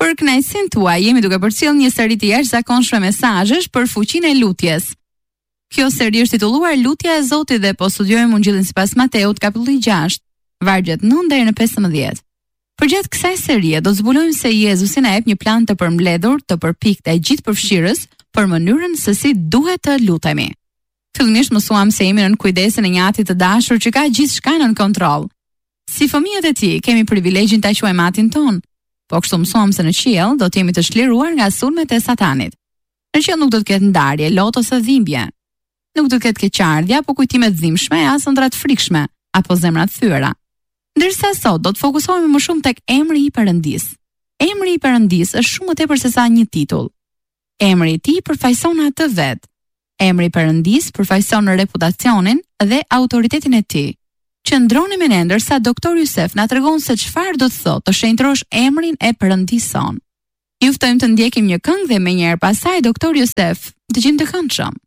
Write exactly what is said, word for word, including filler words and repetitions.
Për kënaqësinë tuaj jemi duke përcjellë një seri të jashtëzakonshme mesazhesh për fuqinë e lutjes. Kjo seri është titulluar Lutja e Zotit dhe po studiojmë Ungjillin sipas Mateut, kapitulli gjashtë, vargjet nëntë deri në pesëmbëdhjetë. Përgjatë kësaj serie do të zbulojmë se Jezusi na jep një plan të përmbledhur, të përpikët e gjithë përfshirës për mënyrën se si duhet të lutemi. Fillimisht mësuam se jemi nën kujdesin e një ati të dashur që ka gjithçka nën kontroll. Si fëmijët e tij kemi privilegjin ta quajmë atin ton, po kështu mësuam se në qiell do të jemi të shliruar nga sulmet e Satanit. Në qiell nuk do të ketë ndarje, lot ose dhimbje. Nuk do të ketë keqardhje apo kujtime të dhimbshme, as ëndra të frikshme apo zemra të thyera. Ndërsa sot do të fokusohemi më shumë tek emri i Perëndis. Emri i Perëndis është shumë më tepër se sa një titull. Emri i tij përfaqëson atë vet. Emri i Perëndis përfaqëson reputacionin dhe autoritetin e tij. Qëndroni me ne ndërsa doktor Yusef na tregon se çfarë do të thotë të shenjtrosh emrin e Perëndis son. Ju ftojmë të ndjekim një këngë dhe menjëherë pasaj doktor Yusef dëgjim të këndshëm.